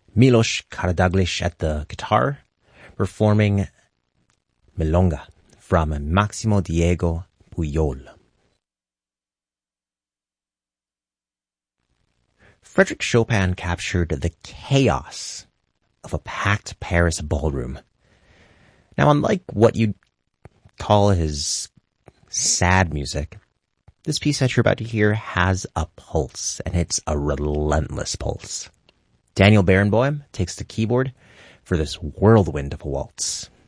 Milos Karadzic at the guitar, performing Milonga from Maximo Diego Pujol. Frédéric Chopin captured the chaos of a packed Paris ballroom. Now, unlike what you'd call his sad music, this piece that you're about to hear has a pulse, and it's a relentless pulse. Daniel Barenboim takes the keyboard for this whirlwind of a waltz.